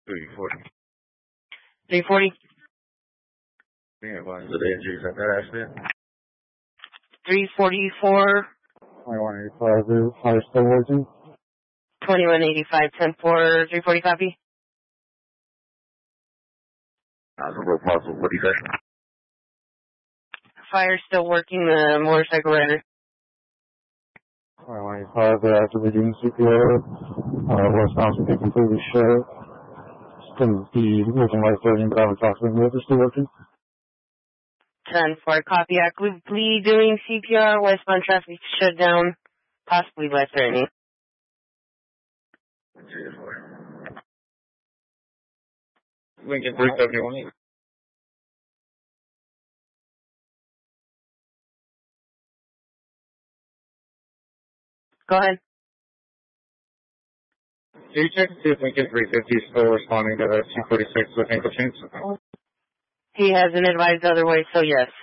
340. 340. Yeah, why the injuries at that accident? 344. 2185, fire still working? 2185, 10-4, 340 copy. That's a real possible. What do you say? Fire still working, the motorcycle rider. 2185, they're actively doing CPR. Westbound should be completely shut. Still be looking like 30, but I haven't talked to them yet. They're still working. 10-4, copy. Actively doing CPR, westbound traffic shut down, possibly by 30. Lincoln 371. Go ahead. Do you check to see if Lincoln 350 is still responding to the 246 with ankle chains? He hasn't advised otherwise, so yes.